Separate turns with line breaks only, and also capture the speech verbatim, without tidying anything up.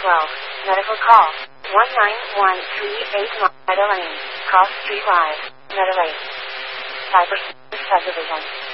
twelve. Medical call. one nine one three eight Meadow Lane, Cross Street Live, Meadow Lane. five percent subdivision.